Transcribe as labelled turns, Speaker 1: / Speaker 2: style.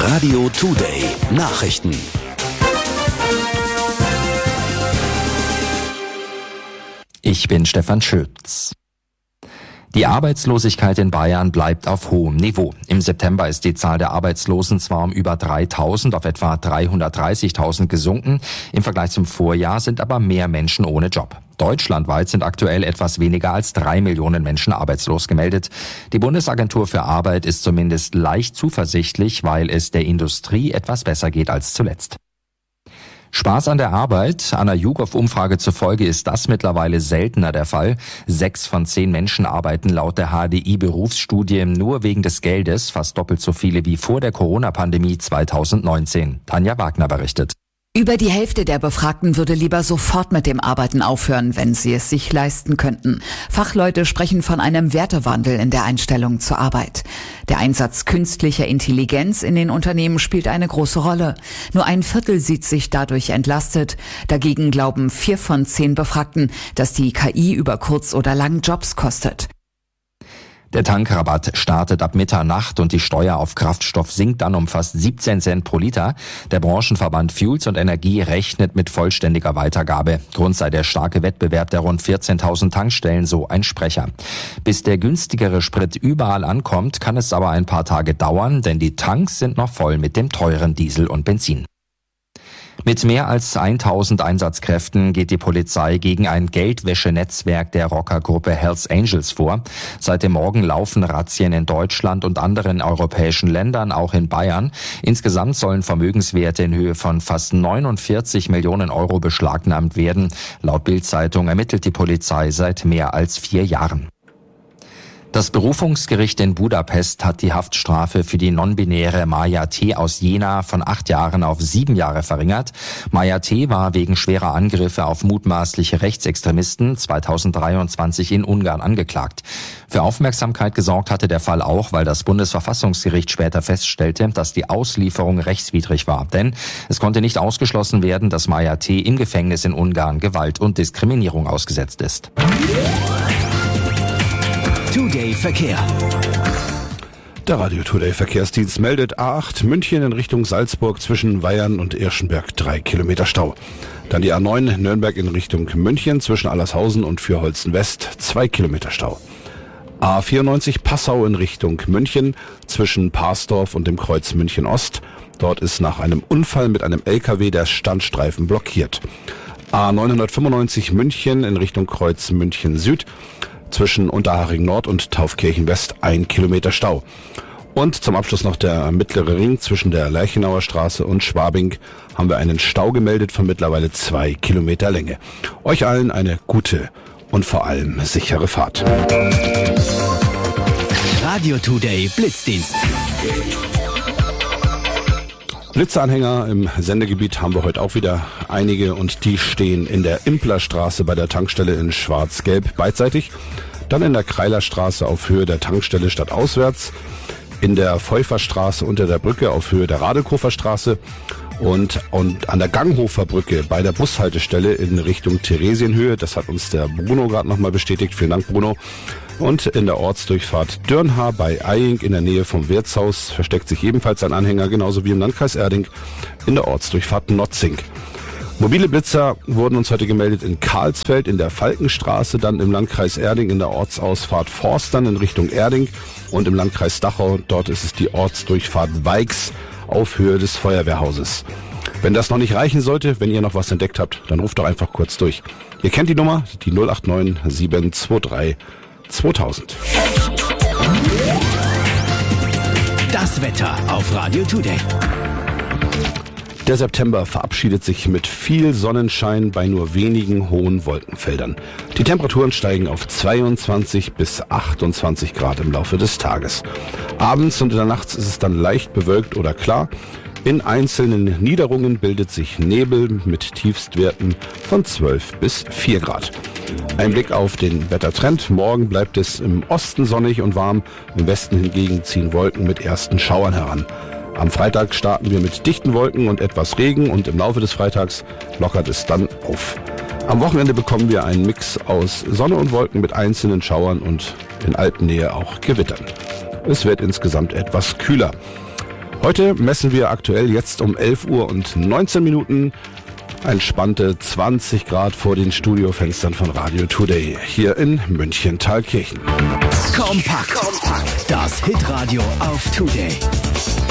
Speaker 1: Radio Today Nachrichten.
Speaker 2: Ich bin Stefan Schütz. Die Arbeitslosigkeit in Bayern bleibt auf hohem Niveau. Im September ist die Zahl der Arbeitslosen zwar um über 3.000 auf etwa 330.000 gesunken. Im Vergleich zum Vorjahr sind aber mehr Menschen ohne Job. Deutschlandweit sind aktuell etwas weniger als 3 Millionen Menschen arbeitslos gemeldet. Die Bundesagentur für Arbeit ist zumindest leicht zuversichtlich, weil es der Industrie etwas besser geht als zuletzt. Spaß an der Arbeit? Einer YouGov-Umfrage zufolge ist das mittlerweile seltener der Fall. 6 von 10 Menschen arbeiten laut der HDI-Berufsstudie nur wegen des Geldes, fast doppelt so viele wie vor der Corona-Pandemie 2019. Tanja Wagner berichtet.
Speaker 3: Über die Hälfte der Befragten würde lieber sofort mit dem Arbeiten aufhören, wenn sie es sich leisten könnten. Fachleute sprechen von einem Wertewandel in der Einstellung zur Arbeit. Der Einsatz künstlicher Intelligenz in den Unternehmen spielt eine große Rolle. Nur ein Viertel sieht sich dadurch entlastet. Dagegen glauben 4 von 10 Befragten, dass die KI über kurz oder lang Jobs kostet.
Speaker 2: Der Tankrabatt startet ab Mitternacht und die Steuer auf Kraftstoff sinkt dann um fast 17 Cent pro Liter. Der Branchenverband Fuels und Energie rechnet mit vollständiger Weitergabe. Grund sei der starke Wettbewerb der rund 14.000 Tankstellen, so ein Sprecher. Bis der günstigere Sprit überall ankommt, kann es aber ein paar Tage dauern, denn die Tanks sind noch voll mit dem teuren Diesel und Benzin. Mit mehr als 1000 Einsatzkräften geht die Polizei gegen ein Geldwäschenetzwerk der Rockergruppe Hells Angels vor. Seit dem Morgen laufen Razzien in Deutschland und anderen europäischen Ländern, auch in Bayern. Insgesamt sollen Vermögenswerte in Höhe von fast 49 Millionen Euro beschlagnahmt werden. Laut Bild-Zeitung ermittelt die Polizei seit mehr als 4 Jahren. Das Berufungsgericht in Budapest hat die Haftstrafe für die non-binäre Maja T. aus Jena von 8 Jahren auf 7 Jahre verringert. Maja T. war wegen schwerer Angriffe auf mutmaßliche Rechtsextremisten 2023 in Ungarn angeklagt. Für Aufmerksamkeit gesorgt hatte der Fall auch, weil das Bundesverfassungsgericht später feststellte, dass die Auslieferung rechtswidrig war. Denn es konnte nicht ausgeschlossen werden, dass Maja T. im Gefängnis in Ungarn Gewalt und Diskriminierung ausgesetzt ist.
Speaker 1: Today Verkehr.
Speaker 4: Der Radio Today Verkehrsdienst meldet A8 München in Richtung Salzburg zwischen Weyern und Irschenberg 3 Kilometer Stau. Dann die A9 Nürnberg in Richtung München zwischen Allershausen und Fürholzen West 2 Kilometer Stau. A94 Passau in Richtung München zwischen Parsdorf und dem Kreuz München Ost. Dort ist nach einem Unfall mit einem LKW der Standstreifen blockiert. A995 München in Richtung Kreuz München Süd. Zwischen Unterhaching Nord und Taufkirchen West 1 Kilometer Stau. Und zum Abschluss noch der mittlere Ring zwischen der Lerchenauer Straße und Schwabing haben wir einen Stau gemeldet von mittlerweile 2 Kilometer Länge. Euch allen eine gute und vor allem sichere Fahrt.
Speaker 1: Radio Today Blitzdienst.
Speaker 4: Blitzeanhänger im Sendegebiet haben wir heute auch wieder einige und die stehen in der Implerstraße bei der Tankstelle in Schwarz-Gelb beidseitig, dann in der Kreilerstraße auf Höhe der Tankstelle stadtauswärts, in der Pfeuferstraße unter der Brücke auf Höhe der Radekofer-Straße und an der Ganghofer Brücke bei der Bushaltestelle in Richtung Theresienhöhe. Das hat uns der Bruno gerade nochmal bestätigt. Vielen Dank, Bruno. Und in der Ortsdurchfahrt Dürnhaar bei Eying in der Nähe vom Wirtshaus versteckt sich ebenfalls ein Anhänger, genauso wie im Landkreis Erding in der Ortsdurchfahrt Notzing. Mobile Blitzer wurden uns heute gemeldet in Karlsfeld in der Falkenstraße, dann im Landkreis Erding in der Ortsausfahrt Forstern in Richtung Erding und im Landkreis Dachau, dort ist es die Ortsdurchfahrt Weix auf Höhe des Feuerwehrhauses. Wenn das noch nicht reichen sollte, wenn ihr noch was entdeckt habt, dann ruft doch einfach kurz durch. Ihr kennt die Nummer, die 089 723 2000.
Speaker 1: Das Wetter auf Radio Today.
Speaker 4: Der September verabschiedet sich mit viel Sonnenschein bei nur wenigen hohen Wolkenfeldern. Die Temperaturen steigen auf 22 bis 28 Grad im Laufe des Tages. Abends und in der Nacht ist es dann leicht bewölkt oder klar. In einzelnen Niederungen bildet sich Nebel mit Tiefstwerten von 12 bis 4 Grad. Ein Blick auf den Wettertrend. Morgen bleibt es im Osten sonnig und warm. Im Westen hingegen ziehen Wolken mit ersten Schauern heran. Am Freitag starten wir mit dichten Wolken und etwas Regen und im Laufe des Freitags lockert es dann auf. Am Wochenende bekommen wir einen Mix aus Sonne und Wolken mit einzelnen Schauern und in Alpennähe auch Gewittern. Es wird insgesamt etwas kühler. Heute messen wir aktuell jetzt um 11 Uhr und 19 Minuten entspannte 20 Grad vor den Studiofenstern von Radio Today hier in München-Thalkirchen.
Speaker 1: Kompakt. Das Hitradio auf Today.